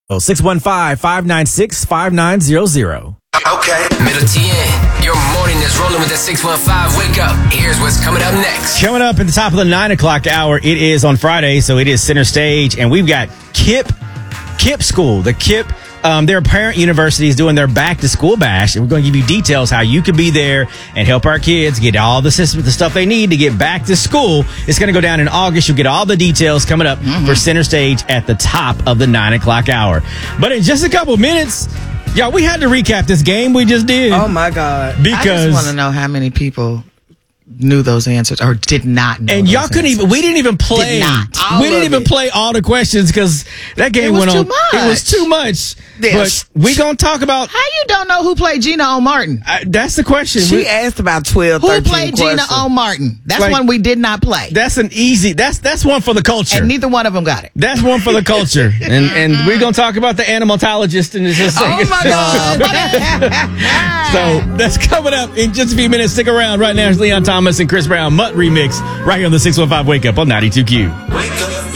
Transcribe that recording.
615-596-5900. Okay. Middle TN, your morning is rolling with the 615 Wake Up. Here's what's coming up next. Coming up at the top of the 9 o'clock hour, it is on Friday, so it is center stage, and we've got KIPP School. The KIPP, their parent university is doing their back to school bash, and we're going to give you details how you can be there and help our kids get all the stuff they need to get back to school. It's going to go down in August. You'll get all the details coming up for center stage at the top of the 9 o'clock hour. But in just a couple minutes, y'all, we had to recap this game we just did. Oh, my God. Because I just want to know how many people knew those answers or did not know. And y'all couldn't even, we didn't even play. We didn't even play all the questions because that game went on. It was too much. But we going to talk about. How you don't know who played Gina O. Martin? That's the question. She asked about 12, 13 Who played questions. Gina O. Martin? That's one we did not play. That's an easy, that's one for the culture. And neither one of them got it. That's one for the culture. and we're going to talk about the animatologist in just a second. Oh, my God. So that's coming up in just a few minutes. Stick around. Right now, it's Leon Thomas and Chris Brown Mutt remix right here on the 615 Wake Up on 92Q. Wake up.